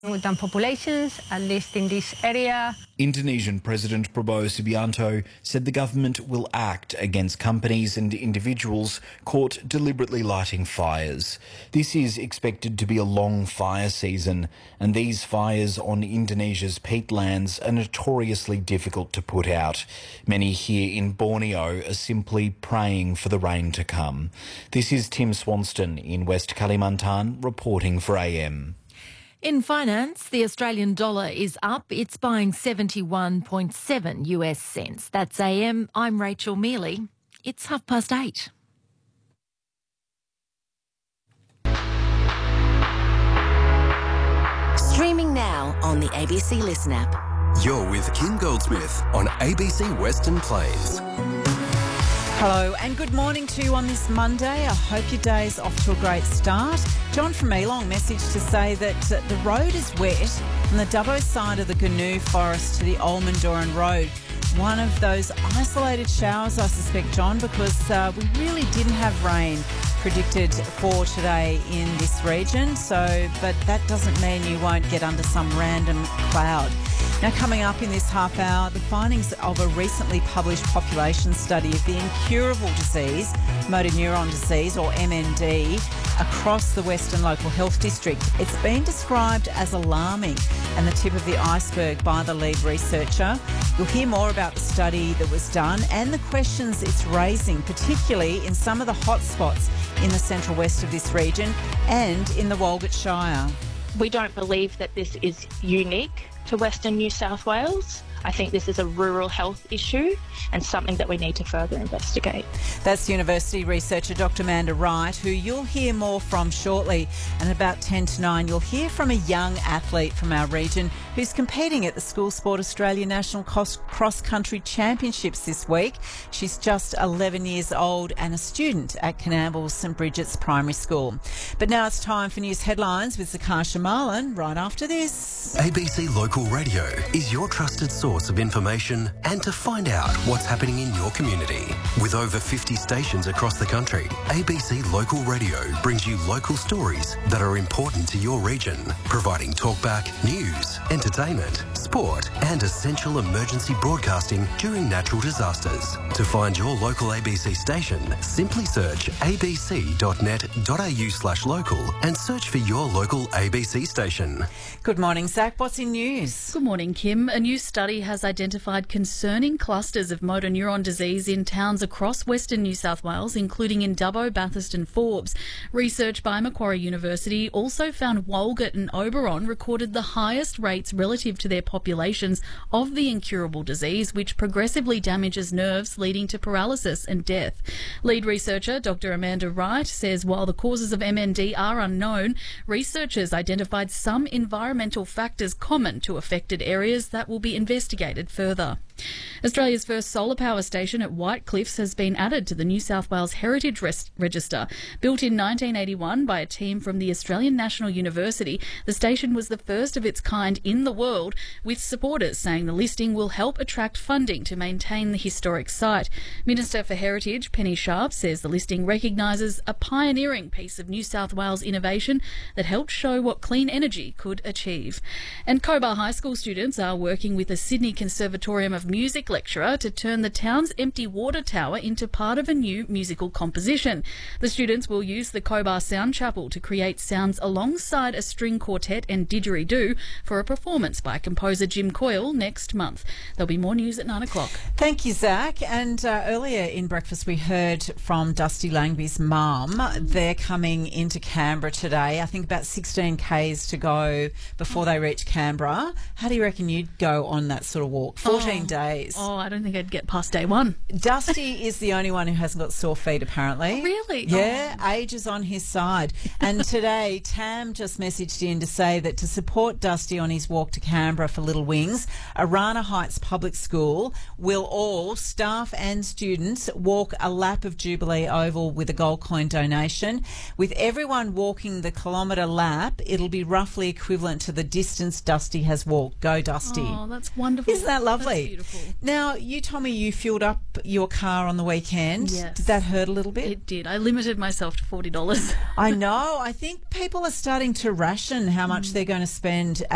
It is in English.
with populations, at least in this area. Indonesian President Prabowo Subianto said the government will act against companies and individuals caught deliberately lighting fires. This is expected to be a long fire season, and these fires on Indonesia's peatlands are notoriously difficult to put out. Many here in Borneo are simply praying for the rain to come. This is Tim Swanston in West Kalimantan reporting for AM. In finance, the Australian dollar is up. It's buying 71.7 US cents. That's AM. I'm Rachel Mealy. It's 8:30. Streaming now on the ABC Listen app. You're with Kim Goldsmith on ABC Western Plains. Hello and good morning to you on this Monday. I hope your day's off to a great start. John from Elong messaged to say that the road is wet from the Dubbo side of the Gnu Forest to the Almandoran Road. One of those isolated showers, I suspect, John, because we really didn't have rain predicted for today in this region. But that doesn't mean you won't get under some random cloud. Now, coming up in this half hour, the findings of a recently published population study of the incurable disease, motor neuron disease, or MND, across the Western Local Health District. It's been described as alarming and the tip of the iceberg by the lead researcher. You'll hear more about the study that was done and the questions it's raising, particularly in some of the hotspots in the central west of this region and in the Walgett Shire. We don't believe that this is unique to Western New South Wales. I think this is a rural health issue and something that we need to further investigate. That's university researcher Dr. Amanda Wright, who you'll hear more from shortly. And about 10 to 9, you'll hear from a young athlete from our region who's competing at the School Sport Australia National Cross Country Championships this week. She's just 11 years old and a student at Canamble's St Bridget's Primary School. But now it's time for news headlines with Zakasha Marlin right after this. ABC Local Radio is your trusted source of information and to find out what's happening in your community. With over 50 stations across the country, ABC Local Radio brings you local stories that are important to your region, providing talkback, news, entertainment, sport and essential emergency broadcasting during natural disasters. To find your local ABC station, simply search abc.net.au/local and search for your local ABC station. Good morning, Zach. What's in news? Good morning, Kim. A new study has identified concerning clusters of motor neuron disease in towns across Western New South Wales, including in Dubbo, Bathurst and Forbes. Research by Macquarie University also found Walgett and Oberon recorded the highest rates relative to their populations of the incurable disease, which progressively damages nerves, leading to paralysis and death. Lead researcher Dr. Amanda Wright says while the causes of MND are unknown, researchers identified some environmental factors common to affected areas that will be investigated further. Australia's first solar power station at White Cliffs has been added to the New South Wales Heritage Register. Built in 1981 by a team from the Australian National University, the station was the first of its kind in the world, with supporters saying the listing will help attract funding to maintain the historic site. Minister for Heritage Penny Sharp says the listing recognises a pioneering piece of New South Wales innovation that helped show what clean energy could achieve. And Cobar High School students are working with the Sydney Conservatorium of Music lecturer to turn the town's empty water tower into part of a new musical composition. The students will use the Cobar Sound Chapel to create sounds alongside a string quartet and didgeridoo for a performance by composer Jim Coyle next month. There'll be more news at 9 o'clock. Thank you, Zach. And earlier in breakfast we heard from Dusty Langby's mum. They're coming into Canberra today. I think about 16 k's to go before they reach Canberra. How do you reckon you'd go on that sort of walk? 14 days. Oh, I don't think I'd get past day one. Dusty is the only one who hasn't got sore feet, apparently. Oh, really? Yeah, age is on his side. And today, Tam just messaged in to say that to support Dusty on his walk to Canberra for Little Wings, Arana Heights Public School will all, staff and students, walk a lap of Jubilee Oval with a gold coin donation. With everyone walking the kilometre lap, it'll be roughly equivalent to the distance Dusty has walked. Go, Dusty. Oh, that's wonderful. Isn't that lovely? That's beautiful. Now, you told me you fueled up your car on the weekend. Yes. Did that hurt a little bit? It did. I limited myself to $40. I know. I think people are starting to ration how much they're going to spend